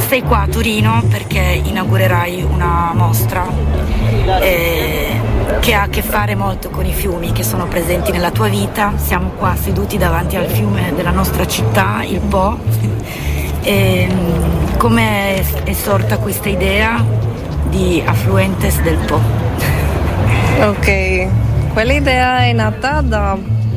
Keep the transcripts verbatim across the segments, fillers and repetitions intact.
sei qua a Torino perché inaugurerai una mostra eh, che ha a che fare molto con i fiumi che sono presenti nella tua vita. Siamo qua seduti davanti al fiume della nostra città, il Po. E, come è sorta questa idea di Affluentes del Po? Ok, quell'idea è nata da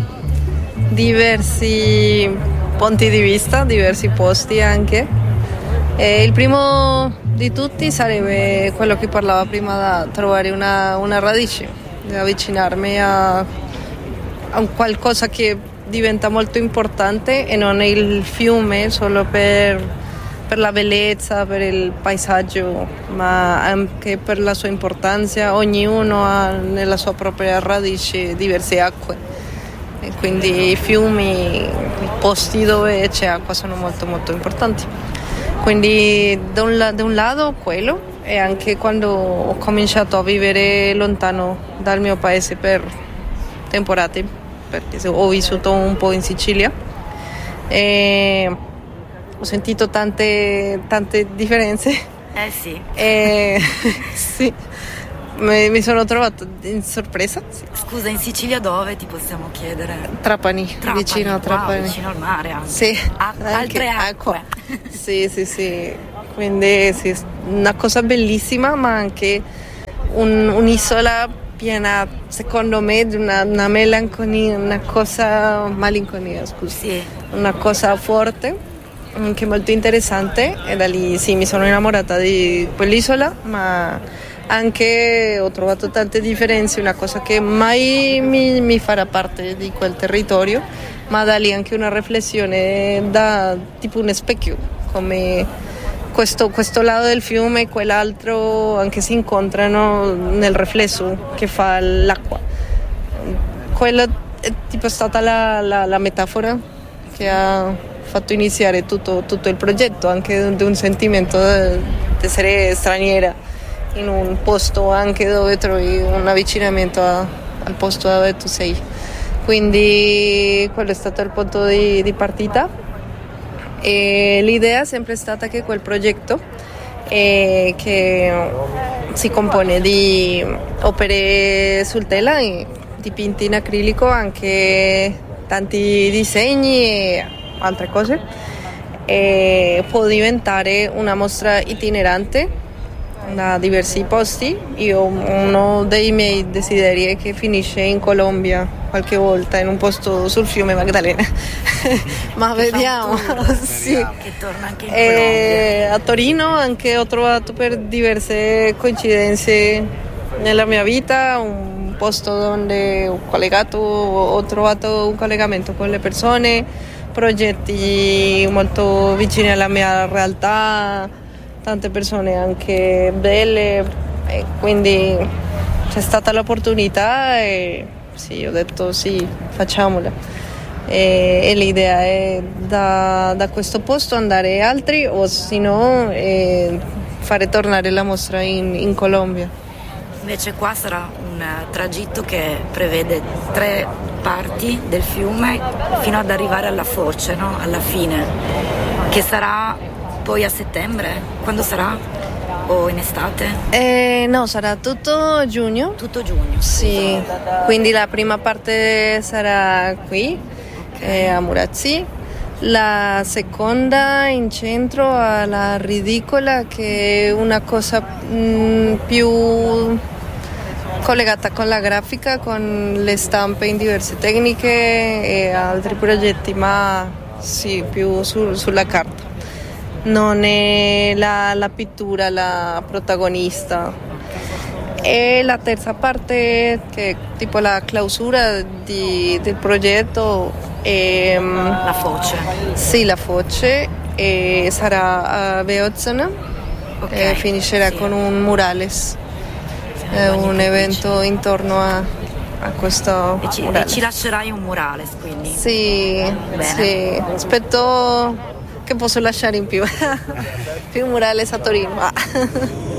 diversi punti di vista, diversi posti anche. E il primo di tutti sarebbe quello che parlava prima, da trovare una, una radice, di avvicinarmi a, a un qualcosa che diventa molto importante e non è il fiume solo per, per la bellezza, per il paesaggio, ma anche per la sua importanza. Ognuno ha nella sua propria radice diverse acque e quindi i fiumi, i posti dove c'è acqua sono molto molto importanti. Quindi da un, da un lato quello, e anche quando ho cominciato a vivere lontano dal mio paese per temporate, perché ho vissuto un po' in Sicilia e ho sentito tante, tante differenze. Eh sì. E, sì, mi, mi sono trovata in sorpresa. Sì. Scusa, in Sicilia dove ti possiamo chiedere? Trapani, Trapani vicino a Trapani. Wow, vicino al mare anche. Sì, a- altre acque. acqua. Sì, sì, sì. Quindi sì, una cosa bellissima, ma anche un, un'isola piena, secondo me, di una, una melanconia, una cosa malinconia, scusa. Sì. Una cosa forte, anche molto interessante, e da lì sì, mi sono innamorata di quell'isola, ma anche ho trovato tante differenze, una cosa che mai mi, mi farà parte di quel territorio, ma da lì anche una riflessione da tipo un specchio, come questo, questo lato del fiume e quell'altro anche si incontrano nel riflesso che fa l'acqua. Quella è tipo stata la, la, la metafora che ha fatto iniziare tutto, tutto il progetto, anche di un sentimento di essere straniera in un posto anche dove trovi un avvicinamento a, al posto dove tu sei. Quindi quello è stato il punto di, di partita, e l'idea è sempre stata che quel progetto eh, che si compone di opere sul tela, dipinti in acrilico, anche tanti disegni e altre cose, e può diventare una mostra itinerante da diversi posti. Io, uno dei miei desideri è che finisce in Colombia qualche volta, in un posto sul fiume Magdalena. Ma Che vediamo. Sì. Che torna anche in e Colombia. a Torino anche ho trovato, per diverse coincidenze nella mia vita, un posto dove ho collegato, ho trovato un collegamento con le persone, progetti molto vicini alla mia realtà, tante persone anche belle, e quindi c'è stata l'opportunità e sì, ho detto sì, facciamola. E, e l'idea è da, da questo posto andare altri, o se no eh, fare tornare la mostra in, in Colombia. Invece qua sarà un tragitto che prevede tre parti del fiume fino ad arrivare alla foce, no? Alla fine, che sarà poi a settembre. Quando sarà? O in estate? Eh, no, sarà tutto giugno. Tutto giugno. Sì, quindi la prima parte sarà qui, okay, a Murazzi. La seconda in centro alla Ridicola, che è una cosa mh, più collegata con la grafica, con le stampe in diverse tecniche e altri progetti, ma sì, più su, sulla carta. Non è la, la pittura la protagonista. E la terza parte, che è tipo la clausura di, del progetto, è la foce. Sì, la foce, e sarà a Beozzana, okay, e finiscerà sì. con un murales, è un evento intorno a, a questo e ci, murales. E ci lascerai un murales, quindi? Sì, sì. Aspetto che posso lasciare in più più murales a Torino.